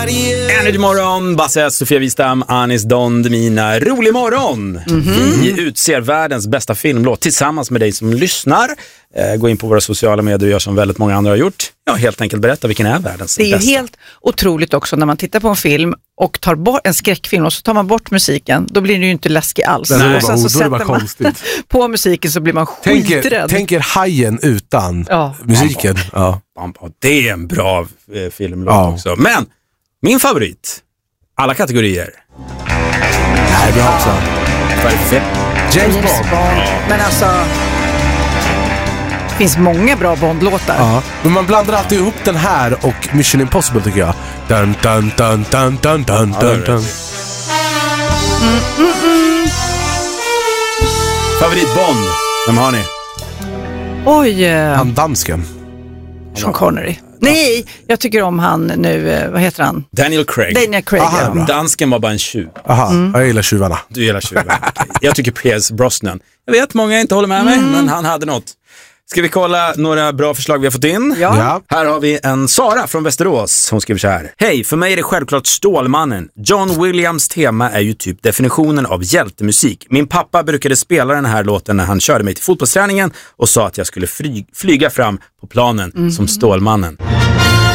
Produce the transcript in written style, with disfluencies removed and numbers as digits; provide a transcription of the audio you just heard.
Energy morgon, Basse, Sofia Wistam, Anis Don Demina. Rolig morgon! Vi utser världens bästa filmlåt tillsammans med dig som lyssnar. Gå in på våra sociala medier och gör som väldigt många andra har gjort. Ja, helt enkelt berätta vilken är världens bästa. Det är helt otroligt också när man tittar på en film och tar bort en skräckfilm och så tar man bort musiken. Då blir det ju inte läskig alls. Nej, och sen så sätter man konstigt. på musiken så blir man skiträdd. Tänker Hajen utan musiken. Ja. Det är en bra filmlåt också. Men min favorit, alla kategorier. Nej, vi har också James Bond. Men alltså, det finns många bra Bond-låtar. Ja, men man blandar alltid ihop den här och Mission Impossible tycker jag. Dun, dun, dun, dun, dun, dun, dun, dun. Favorit Bond, vem har ni? Oj, Han dansken. Sean Connery. Nej, jag tycker om han nu, vad heter han? Daniel Craig. Ja. Dansken var bara en tjuv. Aha, jag gillar tjuvarna. Du gillar tjuvarna. Okay. Jag tycker Pierce Brosnan. Jag vet, många inte håller med mig, men han hade något. Ska vi kolla några bra förslag vi har fått in? Ja. Här har vi en Sara från Västerås. Hon skriver så här. Hej, för mig är det självklart Stålmannen. John Williams tema är ju typ definitionen av hjältemusik. Min pappa brukade spela den här låten när han körde mig till fotbollsträningen och sa att jag skulle flyga fram på planen som Stålmannen.